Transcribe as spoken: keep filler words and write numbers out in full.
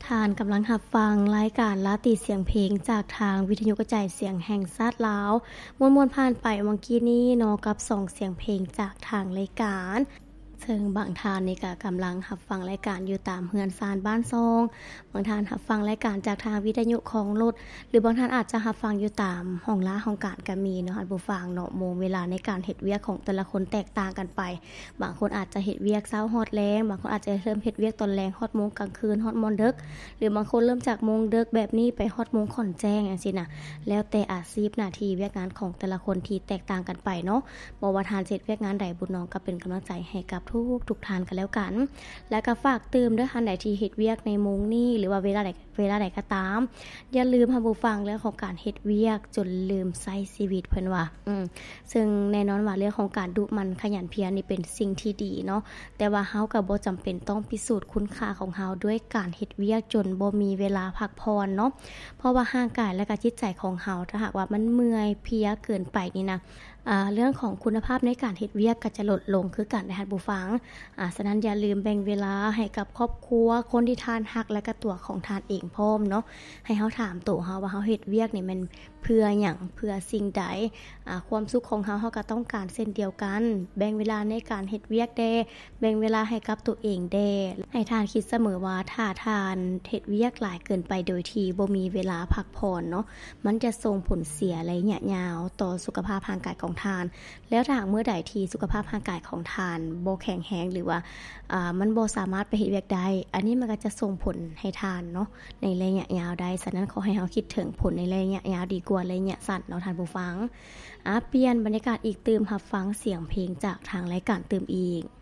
ท่านกำลังรับฟังรายการลาติเสียงเพลงจากทางวิทยุกระจายเสียงแห่งชาติลาวมวนๆผ่านไปเมื่อกี้นี้เนาะกับสองเสียงเพลงจากทางรายการซึ่งบางท่านนี่ก็กำลังรับฟังรายการอยู่ตามเฮือนซานบ้านซองบางท่านรับฟังรายการจากทางวิทยุของรถหรือบางท่านอาจจะรับฟังอยู่ตามห้องล้าห้องการก็มีเนาะท่านผู้ฟังเนาะโมงเวลาในการเฮ็ดเวียกของแต่ละคนแตกต่างกันไปบางคนอาจจะเฮ็ดเวียกเช้าฮอดแลงบางคนอาจจะเริ่มเฮ็ดเวียกตอนแลงฮอดโมงกลางคืนฮอดมอนดึกหรือบางคนเริ่มจากโมงดึกแบบนี้ไปฮอดโมงค่อนแจ้งจังซี่น่ะแล้วแต่อาชีพหน้าที่เวียกงานของแต่ละคนที่แตกต่างกันไปเนาะบ่ว่าท่านเฮ็ดเวียกงานใดบุญน้องก็เป็นกำลังใจให้กับทุกทุกท่านกันแล้วกันและก็ฝากเติมด้วยท่านใดที่เฮ็ดเวียกในโมงนี้หรือว่าเวลาใดเวลาใดก็ตามอย่าลืมท่านผู้ฟังเรื่องของการเฮ็ดเวียกจนลืมใช้ชีวิตเพิ่นว่าอืมซึ่งแน่นอนว่าเรื่องของการดุมันขยันเพียรนี่เป็นสิ่งที่ดีเนาะแต่ว่าเฮาก็บ่จำเป็นต้องพิสูจน์คุณค่าของเฮาด้วยการเฮ็ดเวียกจนบ่มีเวลาพักผ่อนเนาะเพราะว่าร่างกายและก็จิตใจของเฮาถ้าหากว่ามันเมื่อยเพลียเกินไปนี่นะอ่าเรื่องของคุณภาพในการเฮ็ดเวียกก็จะลดลงคือกันนะท่านผู้ฟังอ่าฉะนั้นอย่าลืมแบ่งเวลาให้กับครอบครัวคนที่ท่านรักและก็ตัวของท่านเองพร้อมเนาะให้เฮาถามตัวเฮาว่าเฮาเฮ็ดเวียกนี่มันเพื่อหยังเพื่อสิ่งใดอ่าความสุขของเฮาเฮาก็ต้องการเช่นเดียวกันแบ่งเวลาในการเฮ็ดเวียกแด่แบ่งเวลาให้กับตัวเองแด่ให้ท่านคิดเสมอว่าถ้าท่านเฮ็ดเวียกหลายเกินไปโดยที่บ่มีเวลาพักผ่อนเนาะมันจะส่งผลเสียระยะยาวต่อสุขภาพร่างกายของท่านแล้วถ้าเมื่อใดที่สุขภาพร่างกายของท่านบ่แข็งแรงหรือว่าอ่ามันบ่สามารถไปเฮ็ดเวียกได้อันนี้มันก็จะส่งผลให้ท่านเนาะในระยะยาวได้ฉะนั้นขอให้เฮาคิดถึงผลในระยะยาวดีกว่าระยะสั้นเนาะท่านผู้ฟังอ่ะเปลี่ยนบรรยากาศอีกตื่มรับฟังเสียงเพลงจากทางรายการตื่มอีก